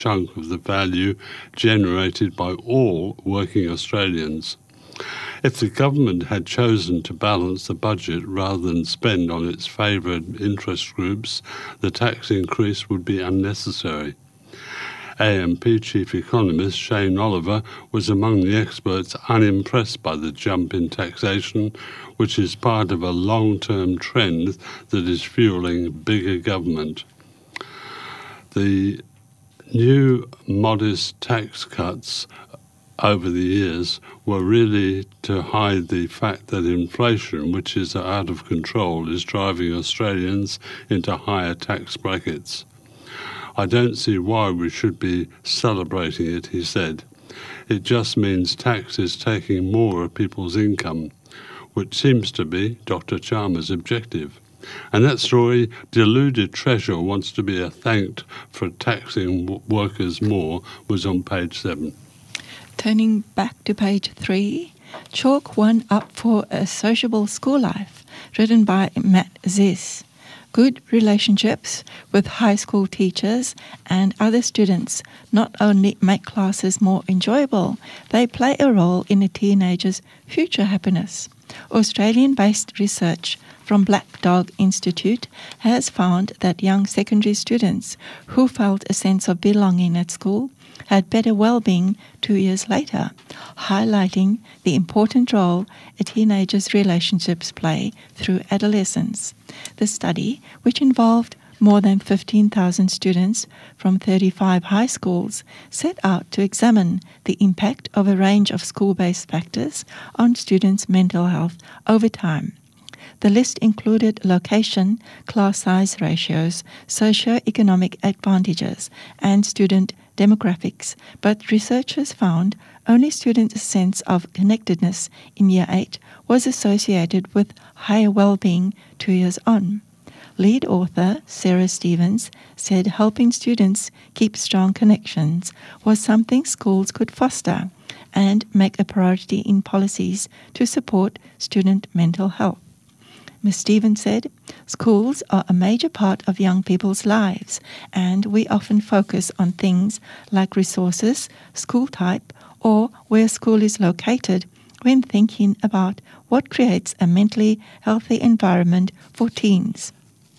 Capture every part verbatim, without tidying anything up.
chunk of the value generated by all working Australians. If the government had chosen to balance the budget rather than spend on its favoured interest groups, the tax increase would be unnecessary. A M P Chief Economist Shane Oliver was among the experts unimpressed by the jump in taxation, which is part of a long-term trend that is fuelling bigger government. The new modest tax cuts over the years were really to hide the fact that inflation, which is out of control, is driving Australians into higher tax brackets. I don't see why we should be celebrating it, he said. It just means tax is taking more of people's income, which seems to be Doctor Chalmers' objective. And that story, Deluded Treasure Wants to be Thanked for Taxing Workers More, was on page seven. Turning back to page three, Chalk One Up for a Sociable School Life, written by Matt Ziss. Good relationships with high school teachers and other students not only make classes more enjoyable, they play a role in a teenager's future happiness. Australian-based research from Black Dog Institute has found that young secondary students who felt a sense of belonging at school had better well-being two years later, highlighting the important role a teenager's relationships play through adolescence. The study, which involved more than fifteen thousand students from thirty-five high schools, set out to examine the impact of a range of school-based factors on students' mental health over time. The list included location, class size ratios, socio-economic advantages, and student demographics, but researchers found only students' sense of connectedness in Year eight was associated with higher well-being two years on. Lead author Sarah Stevens said helping students keep strong connections was something schools could foster and make a priority in policies to support student mental health. Miz Stevens said, schools are a major part of young people's lives, and we often focus on things like resources, school type, or where school is located when thinking about what creates a mentally healthy environment for teens.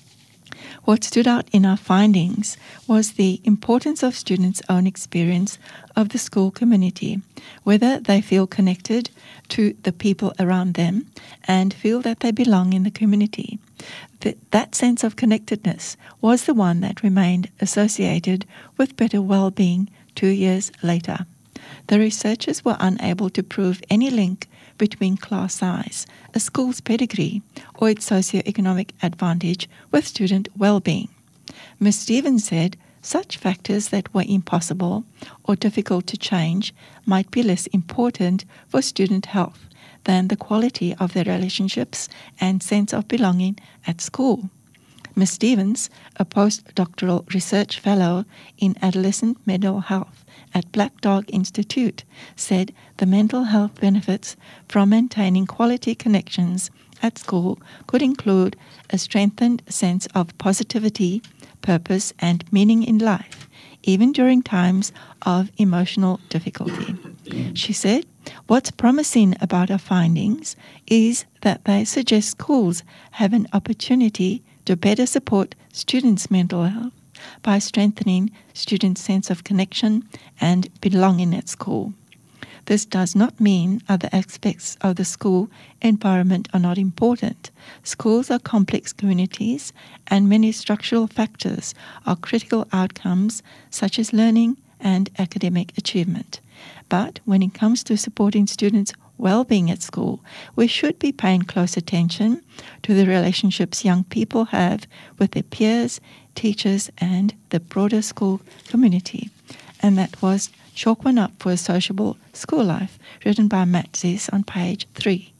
What stood out in our findings was the importance of students' own experience of the school community, whether they feel connected to the people around them and feel that they belong in the community. Th- that sense of connectedness was the one that remained associated with better well-being two years later. The researchers were unable to prove any link between class size, a school's pedigree, or its socioeconomic advantage with student well-being. Miz Stevens said such factors that were impossible or difficult to change might be less important for student health than the quality of their relationships and sense of belonging at school. Miz Stevens, a postdoctoral research fellow in adolescent mental health at Black Dog Institute, said the mental health benefits from maintaining quality connections at school could include a strengthened sense of positivity, purpose, and meaning in life, even during times of emotional difficulty. She said, what's promising about our findings is that they suggest schools have an opportunity to better support students' mental health by strengthening students' sense of connection and belonging at school. This does not mean other aspects of the school environment are not important. Schools are complex communities, and many structural factors are critical outcomes such as learning and academic achievement. But when it comes to supporting students' well-being at school, we should be paying close attention to the relationships young people have with their peers, teachers, and the broader school community. And that was Chalk One Up for a Sociable School Life, written by Matt Ziss on page three.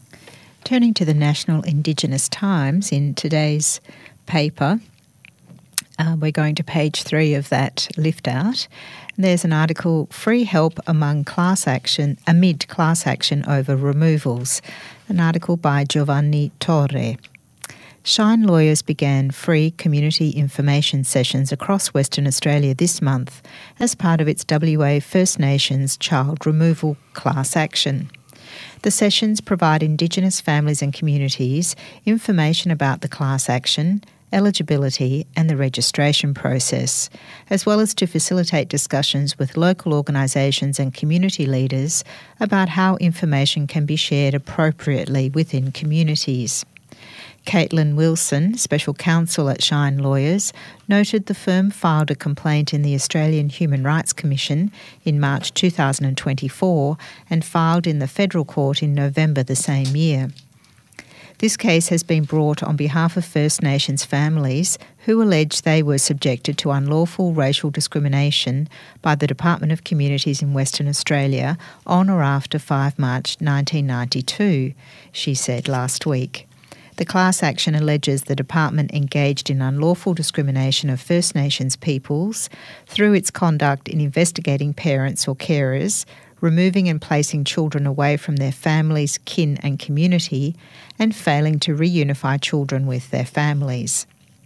Turning to the National Indigenous Times in today's paper, uh, we're going to page three of that lift out. There's an article, Free Help Among Class Action Amid Class Action Over Removals, an article by Giovanni Torre. Shine Lawyers began free community information sessions across Western Australia this month as part of its W A First Nations child removal class action. The sessions provide Indigenous families and communities information about the class action, eligibility and the registration process, as well as to facilitate discussions with local organisations and community leaders about how information can be shared appropriately within communities. Caitlin Wilson, Special Counsel at Shine Lawyers, noted the firm filed a complaint in the Australian Human Rights Commission in March two thousand twenty-four and filed in the Federal Court in November the same year. This case has been brought on behalf of First Nations families who allege they were subjected to unlawful racial discrimination by the Department of Communities in Western Australia on or after the fifth of March nineteen ninety-two, she said last week. The class action alleges the department engaged in unlawful discrimination of First Nations peoples through its conduct in investigating parents or carers, removing and placing children away from their families, kin and community, and failing to reunify children with their families.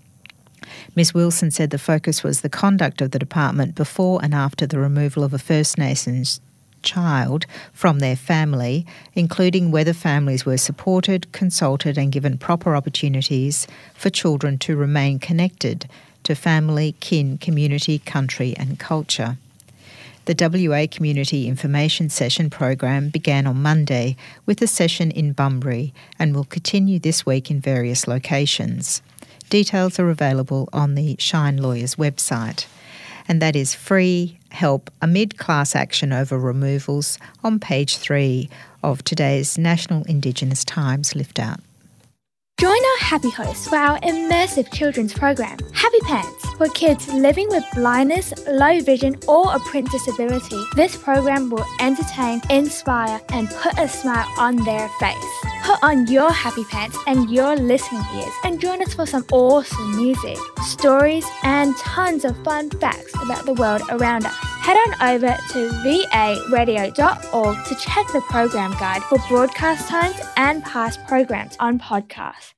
Miz Wilson said the focus was the conduct of the department before and after the removal of a First Nations child from their family, including whether families were supported, consulted and given proper opportunities for children to remain connected to family, kin, community, country and culture. The W A Community Information Session program began on Monday with a session in Bunbury and will continue this week in various locations. Details are available on the Shine Lawyers website. And that is free help amid class action over removals on page three of today's National Indigenous Times Lift Out. Join our Happy Hosts for our immersive children's program, Happy Pants, for kids living with blindness, low vision or a print disability. This program will entertain, inspire and put a smile on their face. Put on your Happy Pants and your listening ears and join us for some awesome music, stories and tons of fun facts about the world around us. Head on over to v a radio dot org to check the program guide for broadcast times and past programs on podcasts.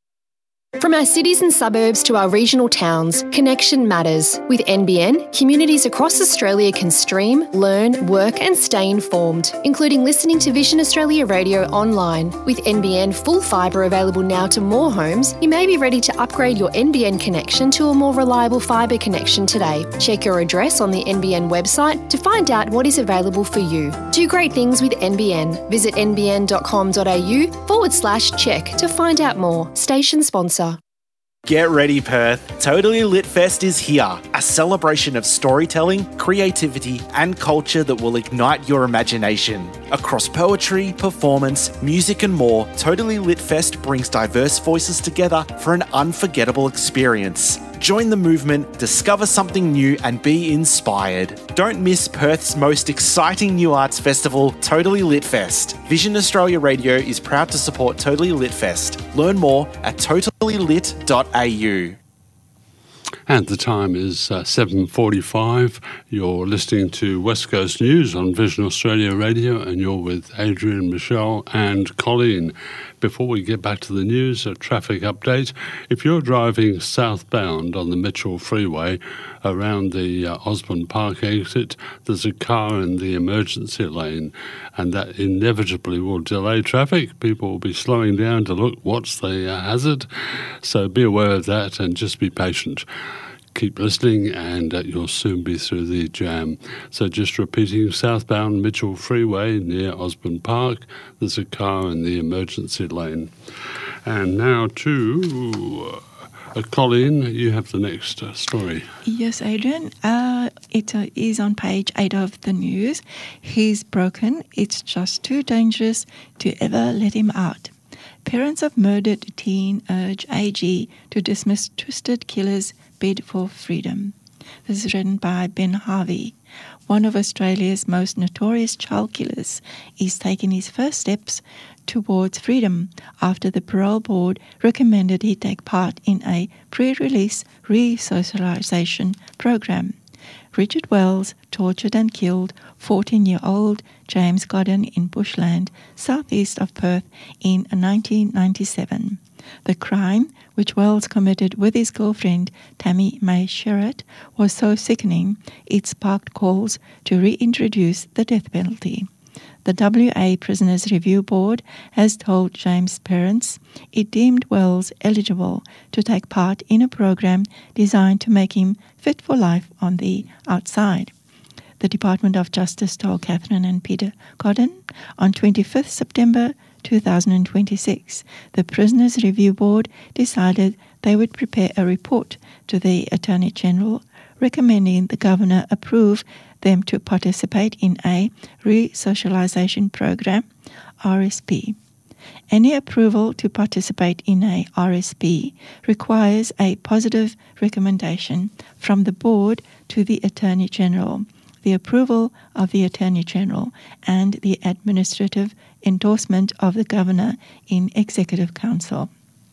From our cities and suburbs to our regional towns, connection matters. With N B N, communities across Australia can stream, learn, work and stay informed, including listening to Vision Australia Radio online. With N B N full fibre available now to more homes, you may be ready to upgrade your N B N connection to a more reliable fibre connection today. Check your address on the N B N website to find out what is available for you. Do great things with N B N. Visit nbn.com.au forward slash check to find out more. Station sponsor. Get ready, Perth. Totally Lit Fest is here. A celebration of storytelling, creativity and culture that will ignite your imagination. Across poetry, performance, music and more, Totally Lit Fest brings diverse voices together for an unforgettable experience. Join the movement, discover something new and be inspired. Don't miss Perth's most exciting new arts festival, Totally Lit Fest. Vision Australia Radio is proud to support Totally Lit Fest. Learn more at totally lit dot a u. And the time is uh, seven forty-five. You're listening to West Coast News on Vision Australia Radio and you're with Adrian, Michelle and Colleen. Before we get back to the news, a traffic update. If you're driving southbound on the Mitchell Freeway around the uh, Osborne Park exit, there's a car in the emergency lane and that inevitably will delay traffic. People will be slowing down to look what's the uh, hazard. So be aware of that and just be patient. Keep listening and uh, you'll soon be through the jam. So just repeating, southbound Mitchell Freeway near Osborne Park, there's a car in the emergency lane. And now to uh, Colleen, you have the next uh, story. Yes, Adrian. Uh, it uh, is on page eight of the news. He's broken. It's just too dangerous to ever let him out. Parents of murdered teen urge A G to dismiss twisted killer's bid for freedom. This is written by Ben Harvey. One of Australia's most notorious child killers is taking his first steps towards freedom after the parole board recommended he take part in a pre-release re-socialisation program. Richard Wells tortured and killed fourteen-year-old James Godden in bushland southeast of Perth in nineteen ninety-seven. The crime, which Wells committed with his girlfriend Tammy Mae Sherratt, was so sickening it sparked calls to reintroduce the death penalty. The W A Prisoners Review Board has told James' parents it deemed Wells eligible to take part in a program designed to make him fit for life on the outside. The Department of Justice told Catherine and Peter Godden on twenty-fifth September two thousand twenty-six, the Prisoners Review Board decided they would prepare a report to the Attorney General recommending the Governor approve them to participate in a Resocialisation Program, R S P. Any approval to participate in a R S P requires a positive recommendation from the Board to the Attorney General, the approval of the Attorney General, and the administrative endorsement of the Governor in Executive Council.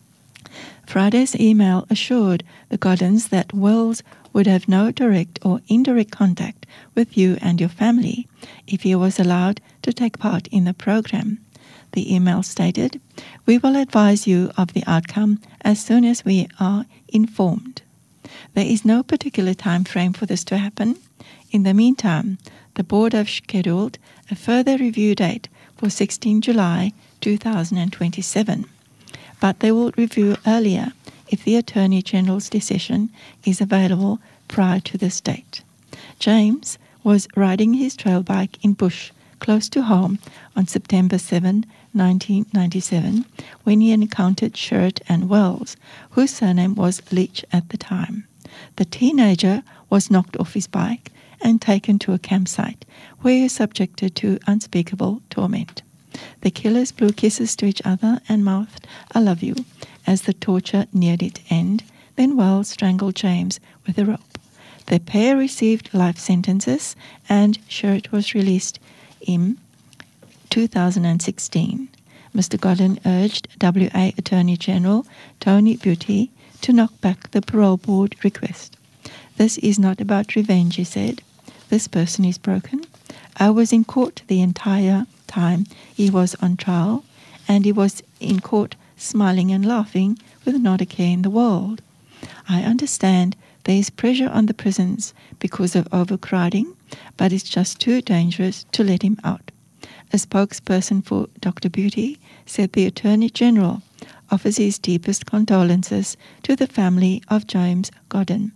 Friday's email assured the Goddens that Wells would have no direct or indirect contact with you and your family if he was allowed to take part in the program. The email stated, "We will advise you of the outcome as soon as we are informed." There is no particular time frame for this to happen. In the meantime, the board have scheduled a further review date for sixteenth July two thousand twenty-seven, but they will review earlier if the Attorney General's decision is available prior to this date. James was riding his trail bike in bush close to home on September seventh, nineteen ninety-seven, when he encountered Sherratt and Wells, whose surname was Leach at the time. The teenager was knocked off his bike and taken to a campsite where he was subjected to unspeakable torment. The killers blew kisses to each other and mouthed, "I love you," as the torture neared its end. Then Wells strangled James with a rope. The pair received life sentences and Sherratt was released in two thousand sixteen. Mister Godden urged W A Attorney General Tony Butty to knock back the parole board request. "This is not about revenge," he said. "This person is broken. I was in court the entire time he was on trial, and he was in court smiling and laughing with not a care in the world. I understand there is pressure on the prisons because of overcrowding, but it's just too dangerous to let him out." A spokesperson for Doctor Butty said the Attorney General offers his deepest condolences to the family of James Godden.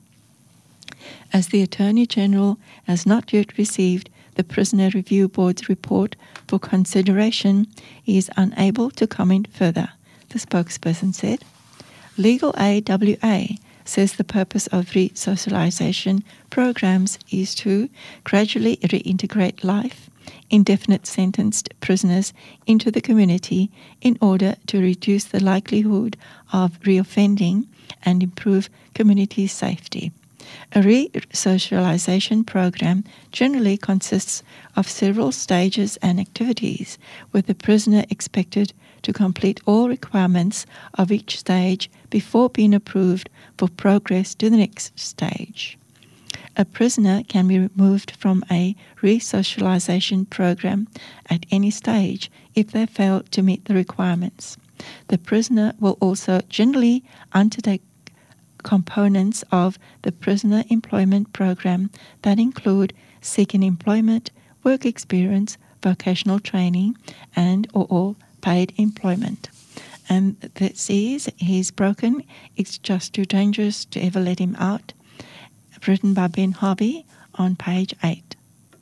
As the Attorney General has not yet received the Prisoner Review Board's report for consideration, he is unable to comment further, the spokesperson said. Legal Aid W A says the purpose of resocialisation programs is to gradually reintegrate life indefinite sentenced prisoners into the community in order to reduce the likelihood of reoffending and improve community safety. A re-socialisation program generally consists of several stages and activities, with the prisoner expected to complete all requirements of each stage before being approved for progress to the next stage. A prisoner can be removed from a re-socialisation program at any stage if they fail to meet the requirements. The prisoner will also generally undertake components of the prisoner employment program that include seeking employment, work experience, vocational training, and or all paid employment. And that says he's broken, it's just too dangerous to ever let him out. Written by Ben Hobby on page eight.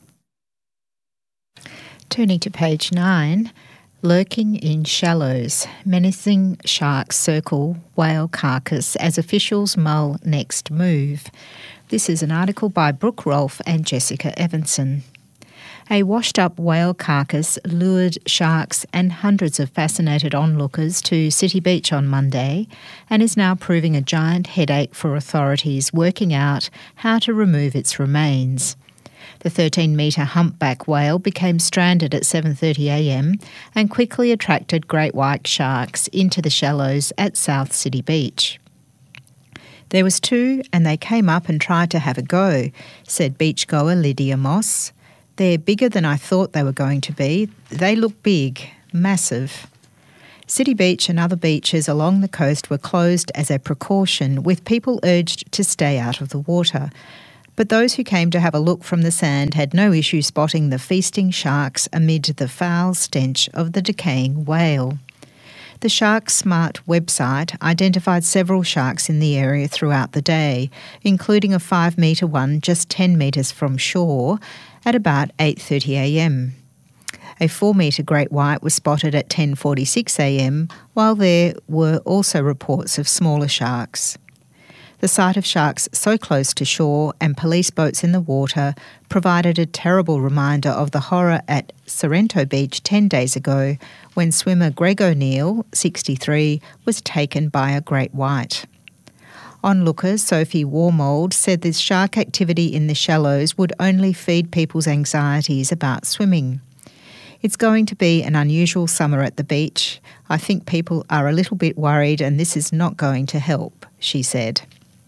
Turning to page nine, lurking in shallows, menacing sharks circle whale carcass as officials mull next move. This is an article by Brooke Rolfe and Jessica Evanson. A washed-up whale carcass lured sharks and hundreds of fascinated onlookers to City Beach on Monday and is now proving a giant headache for authorities working out how to remove its remains. The thirteen-metre humpback whale became stranded at seven thirty a m and quickly attracted great white sharks into the shallows at South City Beach. "There was two and they came up and tried to have a go," said beachgoer Lydia Moss. "They're bigger than I thought they were going to be. They look big, massive." City Beach and other beaches along the coast were closed as a precaution, with people urged to stay out of the water. But those who came to have a look from the sand had no issue spotting the feasting sharks amid the foul stench of the decaying whale. The Shark Smart website identified several sharks in the area throughout the day, including a five metre one just ten metres from shore at about eight thirty a m. A four metre great white was spotted at ten forty-six a m, while there were also reports of smaller sharks. The sight of sharks so close to shore and police boats in the water provided a terrible reminder of the horror at Sorrento Beach ten days ago when swimmer Greg O'Neill, sixty-three, was taken by a great white. Onlooker Sophie Warmold said this shark activity in the shallows would only feed people's anxieties about swimming. It's going to be an unusual summer at the beach. I think people are a little bit worried and this is not going to help, she said.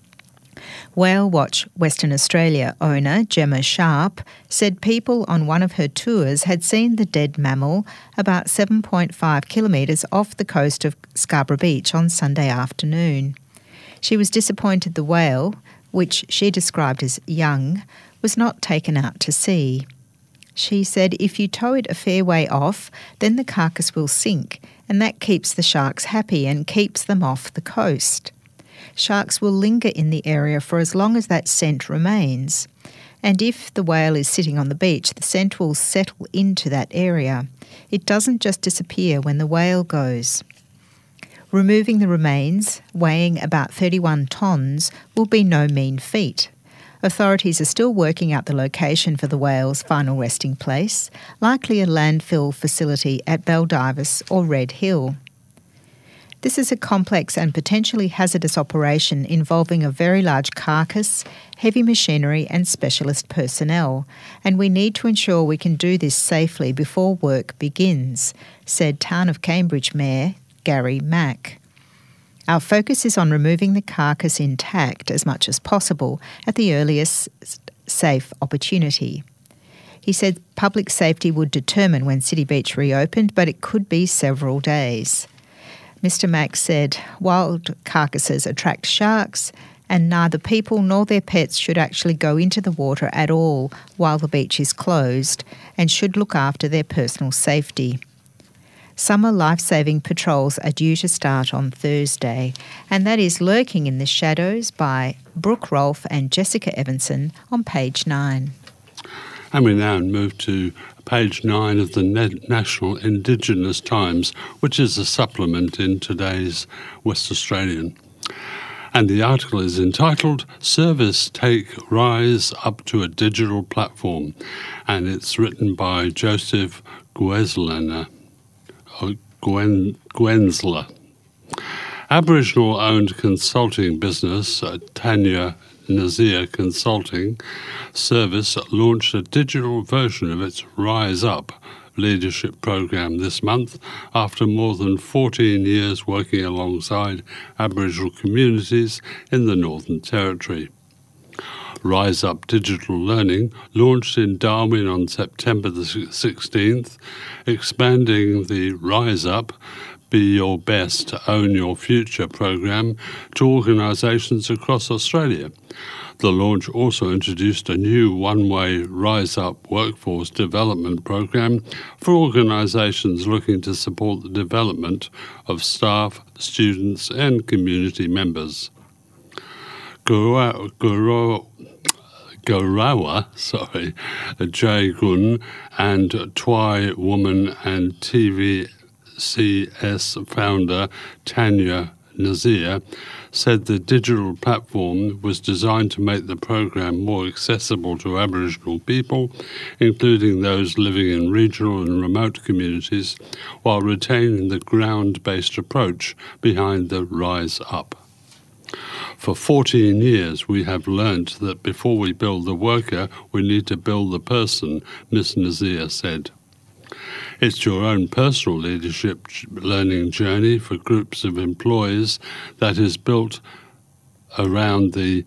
Whale Watch Western Australia owner Gemma Sharp said people on one of her tours had seen the dead mammal about seven point five kilometres off the coast of Scarborough Beach on Sunday afternoon. She was disappointed the whale, which she described as young, was not taken out to sea. She said if you tow it a fair way off, then the carcass will sink, and that keeps the sharks happy and keeps them off the coast. Sharks will linger in the area for as long as that scent remains. And if the whale is sitting on the beach, the scent will settle into that area. It doesn't just disappear when the whale goes. Removing the remains, weighing about thirty-one tonnes, will be no mean feat. Authorities are still working out the location for the whale's final resting place, likely a landfill facility at Baldivis or Red Hill. This is a complex and potentially hazardous operation involving a very large carcass, heavy machinery and specialist personnel, and we need to ensure we can do this safely before work begins, said Town of Cambridge Mayor Gary Mack. Our focus is on removing the carcass intact as much as possible at the earliest safe opportunity. He said public safety would determine when City Beach reopened, but it could be several days. Mister Mack said wild carcasses attract sharks and neither people nor their pets should actually go into the water at all while the beach is closed and should look after their personal safety. Summer life-saving patrols are due to start on Thursday, and that is Lurking in the Shadows by Brooke Rolfe and Jessica Evanson on page nine. And we now move to page nine of the National Indigenous Times, which is a supplement in today's West Australian. And the article is entitled Service Take Rise Up to a Digital Platform, and it's written by Joseph Guenzler. Gwen, Gwenzler. Aboriginal-owned consulting business uh, Tanya Nazir Consulting Service launched a digital version of its Rise Up leadership program this month after more than fourteen years working alongside Aboriginal communities in the Northern Territory. Rise Up Digital Learning launched in Darwin on September the sixteenth, expanding the Rise Up, Be Your Best, Own Your Future program to organisations across Australia. The launch also introduced a new one-way Rise Up workforce development program for organisations looking to support the development of staff, students and community members. Gurawa, Gurawa, Gurawa sorry, Jay Gun and Twi Woman and T V C S founder Tanya Nazir said the digital platform was designed to make the program more accessible to Aboriginal people, including those living in regional and remote communities, while retaining the ground-based approach behind the Rise Up. For fourteen years, we have learnt that before we build the worker, we need to build the person, Miz Nazir said. It's your own personal leadership learning journey for groups of employees that is built around the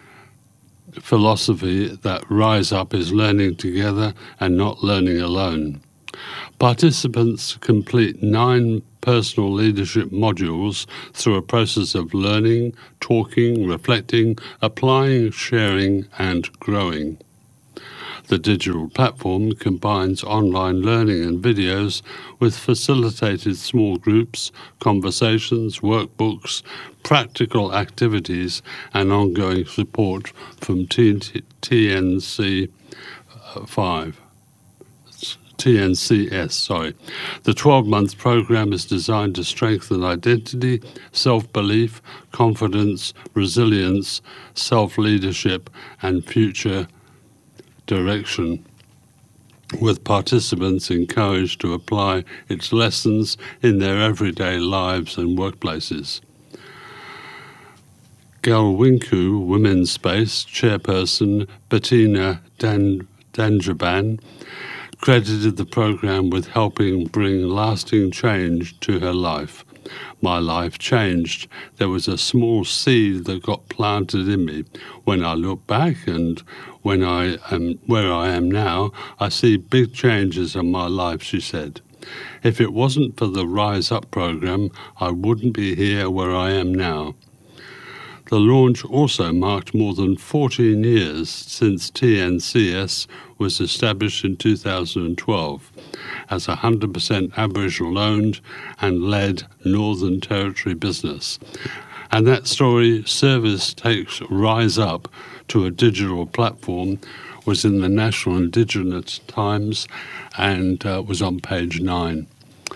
philosophy that Rise Up is learning together and not learning alone. Participants complete nine personal leadership modules through a process of learning, talking, reflecting, applying, sharing, and growing. The digital platform combines online learning and videos with facilitated small groups, conversations, workbooks, practical activities, and ongoing support from T N C five. T N C S, sorry. The twelve-month program is designed to strengthen identity, self-belief, confidence, resilience, self-leadership, and future direction, with participants encouraged to apply its lessons in their everyday lives and workplaces. Galwinku Women's Space chairperson Bettina Dan- Danjaban credited the program with helping bring lasting change to her life. My life changed. There was a small seed that got planted in me. When I look back and when I am where I am now, I see big changes in my life, she said. If it wasn't for the Rise Up program, I wouldn't be here where I am now. The launch also marked more than fourteen years since T N C S was established in two thousand twelve as a one hundred percent Aboriginal-owned and led Northern Territory business. And that story, Service Takes Rise Up to a digital platform, was in the National Indigenous Times and uh, was on page nine.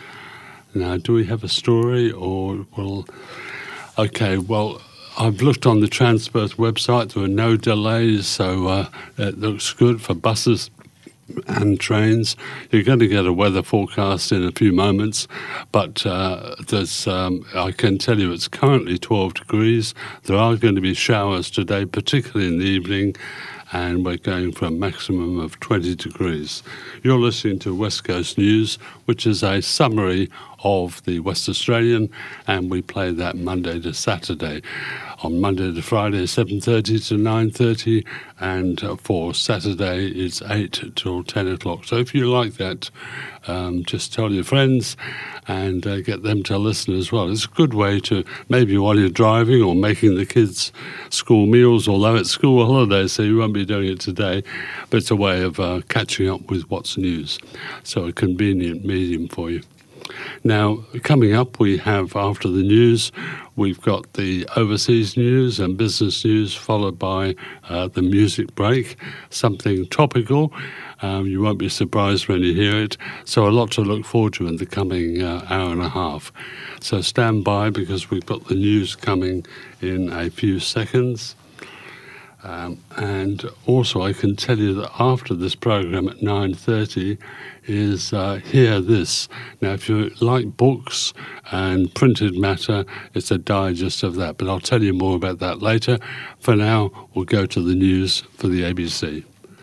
Now, do we have a story or, well, okay, well, I've looked on the Transperth website. There were no delays, so uh, it looks good for buses and trains. You're going to get a weather forecast in a few moments, but uh, there's, um, I can tell you it's currently twelve degrees. There are going to be showers today, particularly in the evening, and we're going for a maximum of twenty degrees. You're listening to West Coast News, which is a summary of the West Australian, and we play that Monday to Saturday. On Monday to Friday, seven thirty to nine thirty, and uh, for Saturday, it's eight till ten o'clock. So if you like that, um, just tell your friends and uh, get them to listen as well. It's a good way to, maybe while you're driving or making the kids' school meals, although it's school holidays, so you won't be doing it today, but it's a way of uh, catching up with what's news. So a convenient medium for you. Now, coming up, we have, after the news, we've got the overseas news and business news, followed by uh, the music break, something topical. Um, you won't be surprised when you hear it. So a lot to look forward to in the coming uh, hour and a half. So stand by, because we've got the news coming in a few seconds. Um, and also I can tell you that after this program at nine thirty is uh, Hear This. Now, if you like books and printed matter, it's a digest of that, but I'll tell you more about that later. For now, we'll go to the news for the A B C.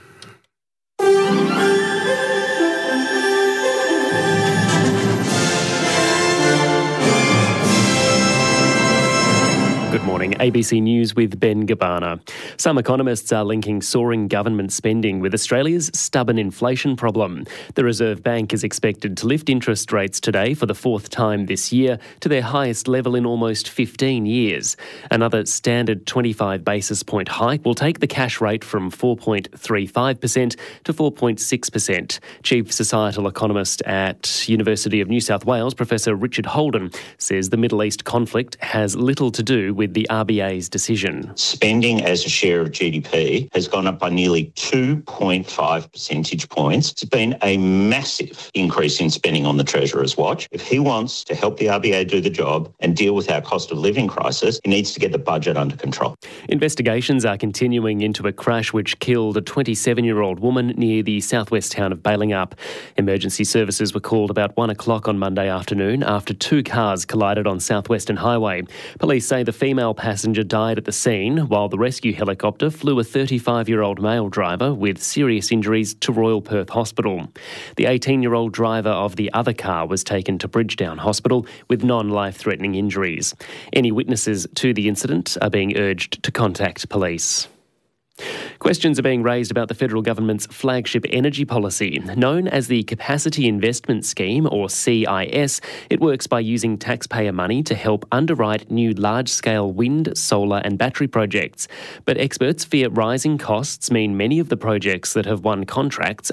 Good morning. A B C News with Ben Gabbana. Some economists are linking soaring government spending with Australia's stubborn inflation problem. The Reserve Bank is expected to lift interest rates today for the fourth time this year to their highest level in almost fifteen years. Another standard twenty-five basis point hike will take the cash rate from four point three five percent to four point six percent. Chief Societal Economist at University of New South Wales, Professor Richard Holden, says the Middle East conflict has little to do with the R B A's decision. Spending as a share of G D P has gone up by nearly two point five percentage points. It's been a massive increase in spending on the Treasurer's watch. If he wants to help the R B A do the job and deal with our cost of living crisis, he needs to get the budget under control. Investigations are continuing into a crash which killed a twenty-seven-year-old woman near the southwest town of Balingup. Emergency services were called about one o'clock on Monday afternoon after two cars collided on South Western Highway. Police say the female passenger died at the scene, while the rescue helicopter flew a thirty-five-year-old male driver with serious injuries to Royal Perth Hospital. The eighteen-year-old driver of the other car was taken to Bridgetown Hospital with non-life-threatening injuries. Any witnesses to the incident are being urged to contact police. Questions are being raised about the federal government's flagship energy policy. Known as the Capacity Investment Scheme, or C I S, it works by using taxpayer money to help underwrite new large-scale wind, solar and battery projects. But experts fear rising costs mean many of the projects that have won contracts